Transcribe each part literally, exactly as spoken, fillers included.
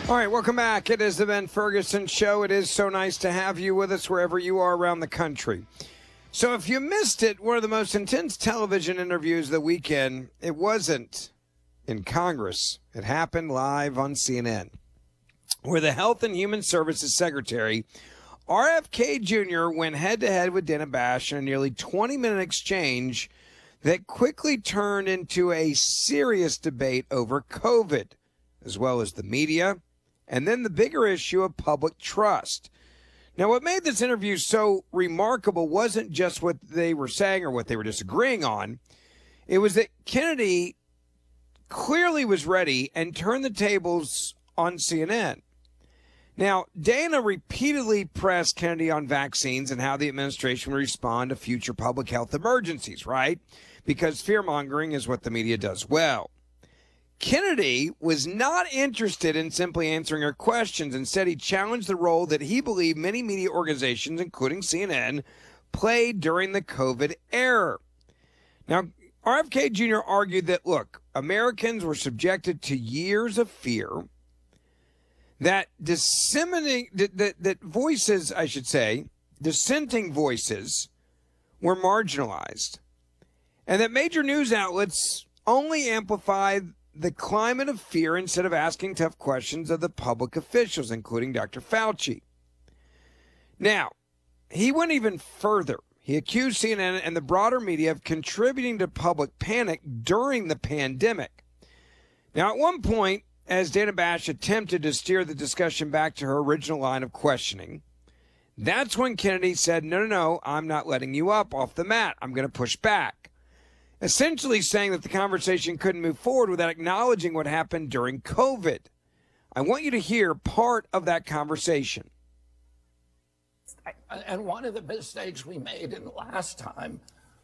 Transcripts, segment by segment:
All right, welcome back. It is the Ben Ferguson Show. It is so nice to have you with us wherever you are around the country. So if you missed it, one of the most intense television interviews of the weekend, it wasn't in Congress. It happened live on C N N, where the Health and Human Services Secretary, R F K Junior, went head-to-head with Dana Bash in a nearly twenty-minute exchange that quickly turned into a serious debate over COVID, as well as the media, and then the bigger issue of public trust. Now, what made this interview so remarkable wasn't just what they were saying or what they were disagreeing on. It was that Kennedy clearly was ready and turned the tables on C N N. Now, Dana repeatedly pressed Kennedy on vaccines and how the administration would respond to future public health emergencies, right? Because fear-mongering is what the media does well. Kennedy was not interested in simply answering her questions. Instead, he challenged the role that he believed many media organizations, including C N N, played during the COVID era. Now, R F K Junior argued that, look, Americans were subjected to years of fear, that disseminating, that, that, that voices, I should say, dissenting voices were marginalized, and that major news outlets only amplified the climate of fear instead of asking tough questions of the public officials, including Doctor Fauci. Now, he went even further. He accused C N N and the broader media of contributing to public panic during the pandemic. Now, at one point, as Dana Bash attempted to steer the discussion back to her original line of questioning, that's when Kennedy said, no, no, no, I'm not letting you up off the mat. I'm going to push back. Essentially saying that the conversation couldn't move forward without acknowledging what happened during COVID. I want you to hear part of that conversation. And one of the mistakes we made in the last time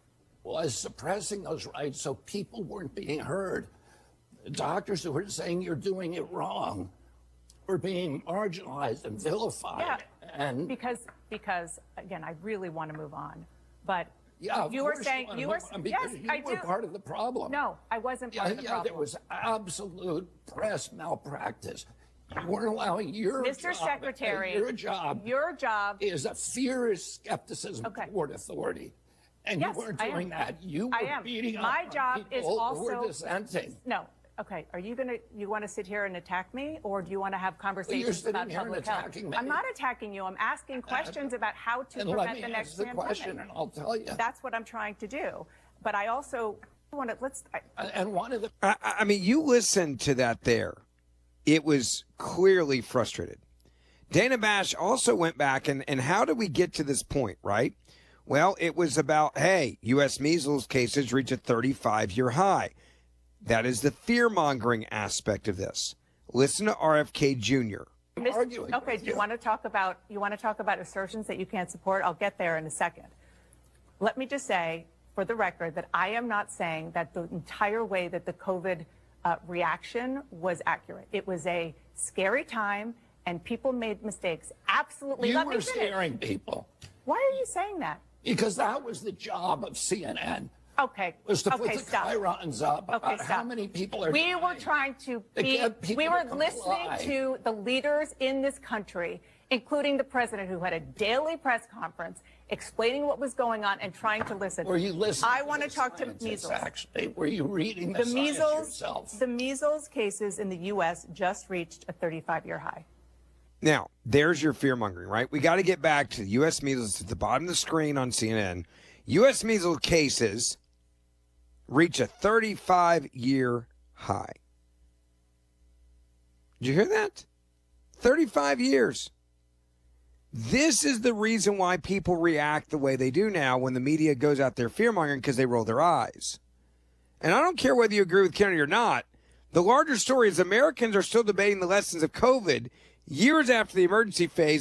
was suppressing those rights so people weren't being heard. The doctors who were saying you're doing it wrong were being marginalized and vilified. Yeah, and because, because again, I really want to move on, but yeah, you were saying you, you were yes, you I were do. part of the problem. No, I wasn't part yeah, of the yeah, problem. There was absolute press malpractice. You weren't allowing your Mister job, Secretary, your job, your job is a furious skepticism okay. toward authority, and yes, you weren't doing that. You I were am. beating My up job on people is also who were dissenting. No. Okay, are you gonna you want to sit here and attack me, or do you want to have conversations well, about public health? Me. I'm not attacking you. I'm asking questions uh, about how to and prevent let me the ask next the pandemic. question, and I'll tell you. That's what I'm trying to do. But I also want to let's. I, and one of the. I, I mean, you listened to that there. It was clearly frustrated. Dana Bash also went back and and how did we get to this point, right? Well, it was about, hey, U S measles cases reach a thirty-five year high. That is the fear-mongering aspect of this. Listen to R F K Junior Arguing okay, do you, you want to talk about you want to talk about assertions that you can't support? I'll get there in a second. Let me just say, for the record, that I am not saying that the entire way that the COVID uh, reaction was accurate. It was a scary time, and people made mistakes. Absolutely. You Let were me finish. scaring people. Why are you saying that? Because that was the job of C N N. Okay. Was to okay, put the stop. chyrons up okay, about stop. how many people are We dying. were trying to be, we were listening to the leaders in this country, including the president, who had a daily press conference explaining what was going on and trying to listen. Were you listening? I want to talk to measles. Actually, were you reading the, the science measles, yourself? The measles cases in the U S just reached a thirty-five year high. Now, there's your fear-mongering, right? We got to get back to the U S measles at the bottom of the screen on C N N. U S measles cases reach a thirty-five year high. Did you hear that? thirty-five years. This is the reason why people react the way they do now when the media goes out there fear-mongering, because they roll their eyes. And I don't care whether you agree with Kennedy or not. The larger story is Americans are still debating the lessons of COVID years after the emergency phase